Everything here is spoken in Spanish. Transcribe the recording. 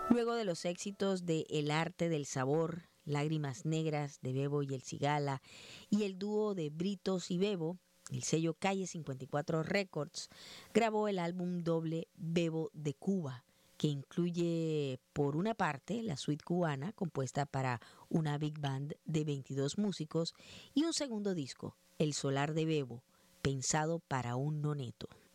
Luego de los éxitos de El arte del sabor, Lágrimas negras de Bebo y El Cigala y el dúo de Britos y Bebo, el sello Calle 54 Records grabó el álbum doble Bebo de Cuba, que incluye por una parte la suite cubana compuesta para una big band de 22 músicos y un segundo disco, El Solar de Bebo, pensado para un noneto.